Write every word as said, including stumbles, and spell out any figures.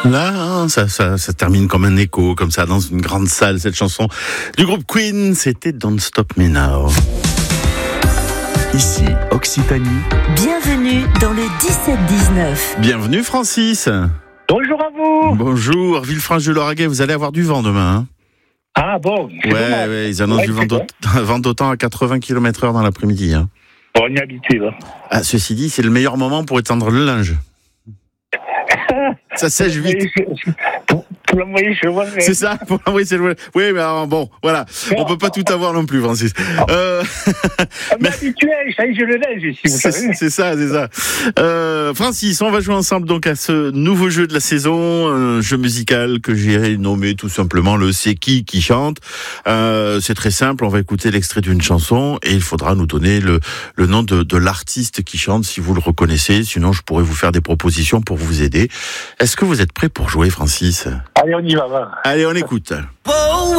Là, ça, ça, ça termine comme un écho, comme ça, dans une grande salle, cette chanson du groupe Queen, c'était Don't Stop Me Now. Ici, Occitanie. Bienvenue dans le dix-sept dix-neuf. Bienvenue Francis. Bonjour à vous. Bonjour, Villefranche-de-Lauragais, vous allez avoir du vent demain. Hein Ah bon. ouais, ouais, ils annoncent ouais, du vent d'au- vent d'autant à quatre-vingts kilomètres heure dans l'après-midi. Hein. Bon, on y est habitué, là. Ah, ceci dit, c'est le meilleur moment pour étendre le linge. Ça sèche vite. Pour, pour l'envoyer chez moi. Mais... C'est ça, pour l'envoyer chez le... Oui, mais alors, bon, voilà. On peut pas tout avoir non plus, Francis. Euh... On est habitué à échanger le neige ici, vous C'est, savez. c'est ça, c'est ça. Euh, Francis, on va jouer ensemble donc à ce nouveau jeu de la saison, un jeu musical que j'ai nommé tout simplement le C'est qui qui chante. Euh, c'est très simple, on va écouter l'extrait d'une chanson et il faudra nous donner le, le nom de, de l'artiste qui chante si vous le reconnaissez. Sinon, je pourrais vous faire des propositions pour vous aider. Est-ce que vous êtes prêt pour jouer, Francis ? Allez, on y va, va. Allez, on écoute.